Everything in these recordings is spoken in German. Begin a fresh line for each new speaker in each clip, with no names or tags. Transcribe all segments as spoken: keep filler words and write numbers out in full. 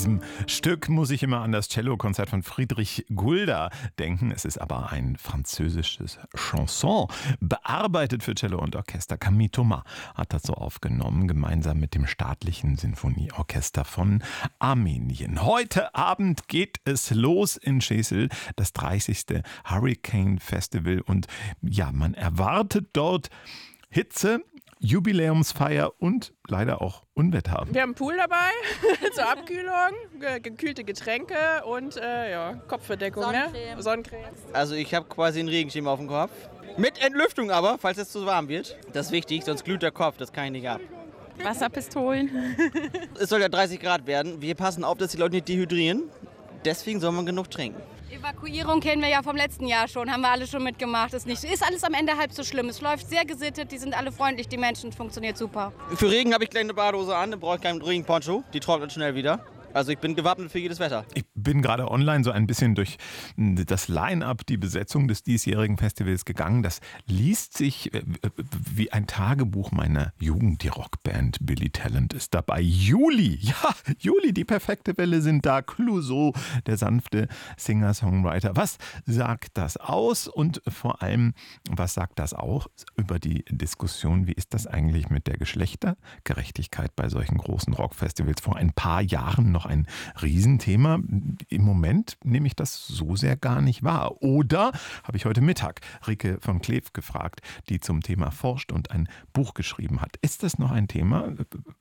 diesem Stück muss ich immer an das Cellokonzert von Friedrich Gulda denken. Es ist aber ein französisches Chanson, bearbeitet für Cello und Orchester. Camille Thomas hat das so aufgenommen, gemeinsam mit dem Staatlichen Sinfonieorchester von Armenien. Heute Abend geht es los in Schesel, das dreißigste Hurricane Festival. Und ja, man erwartet dort Hitze, Jubiläumsfeier und leider auch Unwetter.
Wir haben einen Pool dabei zur Abkühlung, ge- gekühlte Getränke und äh, ja, Kopfverdeckung,
Sonnencreme.
Ne? Sonnencreme.
Also ich habe quasi einen Regenschirm auf dem Kopf. Mit Entlüftung aber, falls es zu warm wird. Das ist wichtig, sonst glüht der Kopf, das kann ich nicht ab.
Wasserpistolen.
Es soll ja dreißig Grad werden. Wir passen auf, dass die Leute nicht dehydrieren. Deswegen soll man genug trinken.
Evakuierung kennen wir ja vom letzten Jahr schon, haben wir alle schon mitgemacht. Ist, nicht, ist alles am Ende halb so schlimm. Es läuft sehr gesittet, die sind alle freundlich, die Menschen, funktioniert super.
Für Regen habe ich gleich eine Badehose an, dann brauche ich keinen Regenponcho. Die trocknet schnell wieder. Also ich bin gewappnet für jedes Wetter.
Ich bin gerade online so ein bisschen durch das Line-up, die Besetzung des diesjährigen Festivals gegangen. Das liest sich wie ein Tagebuch meiner Jugend. Die Rockband Billy Talent ist dabei. Juli, ja, Juli, die perfekte Welle sind da. Clouseau, der sanfte Singer-Songwriter. Was sagt das aus? Und vor allem, was sagt das auch über die Diskussion, wie ist das eigentlich mit der Geschlechtergerechtigkeit bei solchen großen Rockfestivals? Vor ein paar Jahren noch ein Riesenthema. Im Moment nehme ich das so sehr gar nicht wahr. Oder habe ich heute Mittag Rike von Kleef gefragt, die zum Thema forscht und ein Buch geschrieben hat. Ist das noch ein Thema?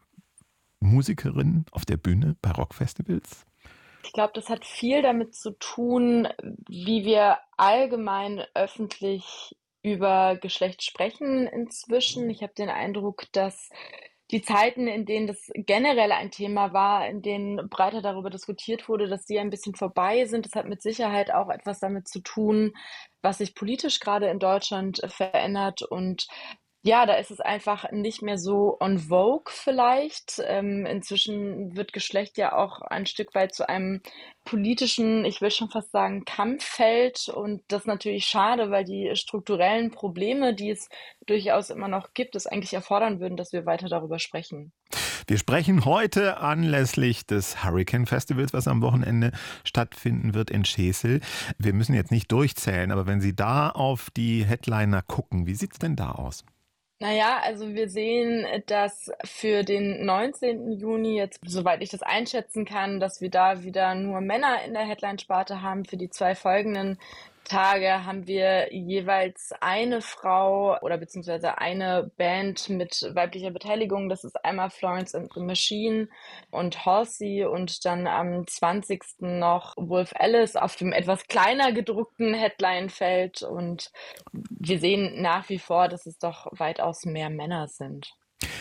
Musikerin auf der Bühne bei Rockfestivals?
Ich glaube, das hat viel damit zu tun, wie wir allgemein öffentlich über Geschlecht sprechen inzwischen. Ich habe den Eindruck, dass die Zeiten, in denen das generell ein Thema war, in denen breiter darüber diskutiert wurde, dass die ein bisschen vorbei sind. Das hat mit Sicherheit auch etwas damit zu tun, was sich politisch gerade in Deutschland verändert. Und ja, da ist es einfach nicht mehr so en vogue vielleicht. Ähm, inzwischen wird Geschlecht ja auch ein Stück weit zu einem politischen, ich will schon fast sagen, Kampffeld. Und das ist natürlich schade, weil die strukturellen Probleme, die es durchaus immer noch gibt, es eigentlich erfordern würden, dass wir weiter darüber sprechen.
Wir sprechen heute anlässlich des Hurricane Festivals, was am Wochenende stattfinden wird in Schesel. Wir müssen jetzt nicht durchzählen, aber wenn Sie da auf die Headliner gucken, wie sieht es denn da aus?
Naja, also wir sehen, dass für den neunzehnten Juni jetzt, soweit ich das einschätzen kann, dass wir da wieder nur Männer in der Headline-Sparte haben. Für die zwei folgenden Tage haben wir jeweils eine Frau oder beziehungsweise eine Band mit weiblicher Beteiligung. Das ist einmal Florence and the Machine und Halsey und dann am zwanzigsten noch Wolf Alice auf dem etwas kleiner gedruckten Headline-Feld. Und wir sehen nach wie vor, dass es doch weitaus mehr Männer sind.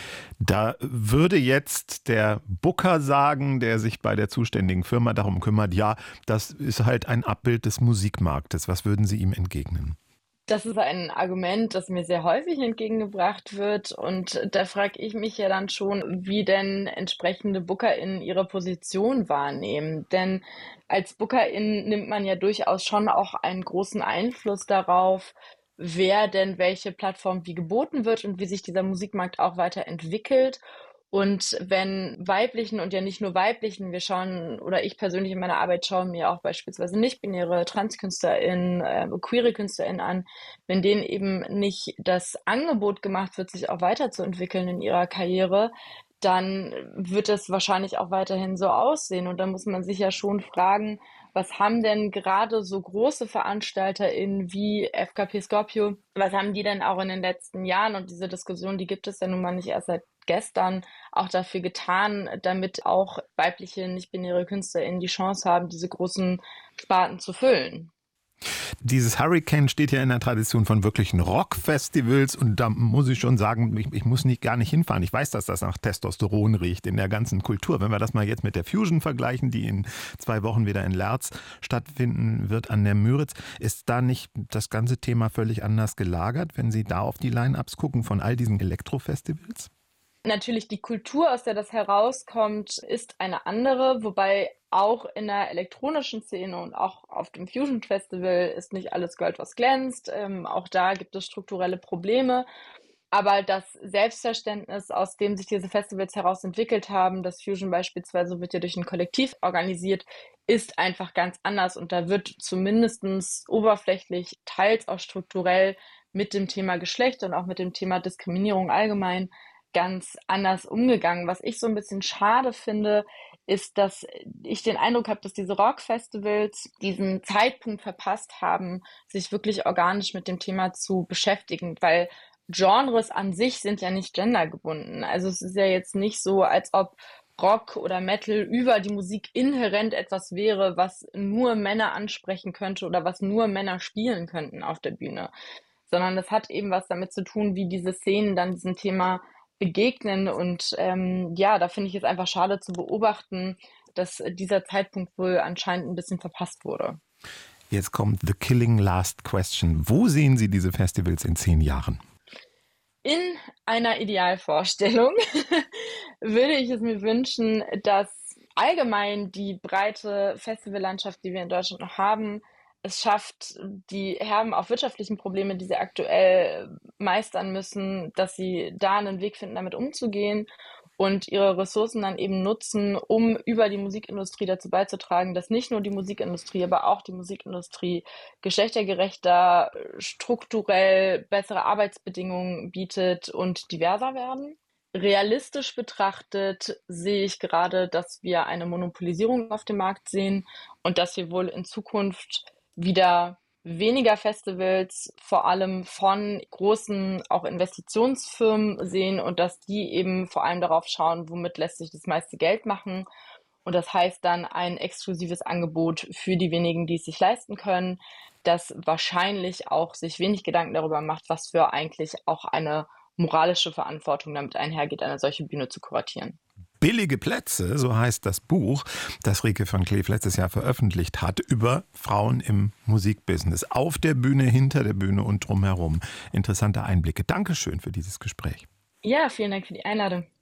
Da würde jetzt der Booker sagen, der sich bei der zuständigen Firma darum kümmert, ja, das ist halt ein Abbild des Musikmarktes. Was würden Sie ihm entgegnen?
Das ist ein Argument, das mir sehr häufig entgegengebracht wird. Und da frage ich mich ja dann schon, wie denn entsprechende BookerInnen ihre Position wahrnehmen. Denn als BookerInnen nimmt man ja durchaus schon auch einen großen Einfluss darauf, wer denn welche Plattform wie geboten wird und wie sich dieser Musikmarkt auch weiterentwickelt. Und wenn weiblichen und ja nicht nur weiblichen, wir schauen, oder ich persönlich in meiner Arbeit schaue mir auch beispielsweise nicht-binäre TranskünstlerInnen, äh, queere KünstlerInnen an, wenn denen eben nicht das Angebot gemacht wird, sich auch weiterzuentwickeln in ihrer Karriere, dann wird es wahrscheinlich auch weiterhin so aussehen. Und dann muss man sich ja schon fragen, was haben denn gerade so große VeranstalterInnen wie F K P Scorpio, was haben die denn auch in den letzten Jahren, und diese Diskussion, die gibt es ja nun mal nicht erst seit gestern, auch dafür getan, damit auch weibliche, nicht-binäre KünstlerInnen die Chance haben, diese großen Sparten zu füllen?
Dieses Hurricane steht ja in der Tradition von wirklichen Rockfestivals und da muss ich schon sagen, ich, ich muss nicht gar nicht hinfahren. Ich weiß, dass das nach Testosteron riecht in der ganzen Kultur. Wenn wir das mal jetzt mit der Fusion vergleichen, die in zwei Wochen wieder in Lerz stattfinden wird an der Müritz, ist da nicht das ganze Thema völlig anders gelagert, wenn Sie da auf die Line-Ups gucken von all diesen Elektrofestivals?
Natürlich, die Kultur, aus der das herauskommt, ist eine andere, wobei auch in der elektronischen Szene und auch auf dem Fusion Festival ist nicht alles Gold, was glänzt. Ähm, auch da gibt es strukturelle Probleme. Aber das Selbstverständnis, aus dem sich diese Festivals heraus entwickelt haben, das Fusion beispielsweise wird ja durch ein Kollektiv organisiert, ist einfach ganz anders. Und da wird zumindest oberflächlich, teils auch strukturell mit dem Thema Geschlecht und auch mit dem Thema Diskriminierung allgemein ganz anders umgegangen. Was ich so ein bisschen schade finde, ist, dass ich den Eindruck habe, dass diese Rockfestivals diesen Zeitpunkt verpasst haben, sich wirklich organisch mit dem Thema zu beschäftigen, weil Genres an sich sind ja nicht gendergebunden. Also es ist ja jetzt nicht so, als ob Rock oder Metal über die Musik inhärent etwas wäre, was nur Männer ansprechen könnte oder was nur Männer spielen könnten auf der Bühne. Sondern das hat eben was damit zu tun, wie diese Szenen dann diesem Thema begegnen. Und ähm, ja, da finde ich es einfach schade zu beobachten, dass dieser Zeitpunkt wohl anscheinend ein bisschen verpasst wurde.
Jetzt kommt the killing last question. Wo sehen Sie diese Festivals in zehn Jahren?
In einer Idealvorstellung würde ich es mir wünschen, dass allgemein die breite Festivallandschaft, die wir in Deutschland noch haben, es schafft, die herben, auch wirtschaftlichen Probleme, die sie aktuell meistern müssen, dass sie da einen Weg finden, damit umzugehen und ihre Ressourcen dann eben nutzen, um über die Musikindustrie dazu beizutragen, dass nicht nur die Musikindustrie, aber auch die Musikindustrie geschlechtergerechter, strukturell bessere Arbeitsbedingungen bietet und diverser werden. Realistisch betrachtet sehe ich gerade, dass wir eine Monopolisierung auf dem Markt sehen und dass wir wohl in Zukunft wieder weniger Festivals, vor allem von großen auch Investitionsfirmen sehen und dass die eben vor allem darauf schauen, womit lässt sich das meiste Geld machen. Und das heißt dann ein exklusives Angebot für die wenigen, die es sich leisten können, das wahrscheinlich auch sich wenig Gedanken darüber macht, was für eigentlich auch eine moralische Verantwortung damit einhergeht, eine solche Bühne zu kuratieren.
Billige Plätze, so heißt das Buch, das Rieke van Kleef letztes Jahr veröffentlicht hat, über Frauen im Musikbusiness. Auf der Bühne, hinter der Bühne und drumherum. Interessante Einblicke. Dankeschön für dieses Gespräch.
Ja, vielen Dank für die Einladung.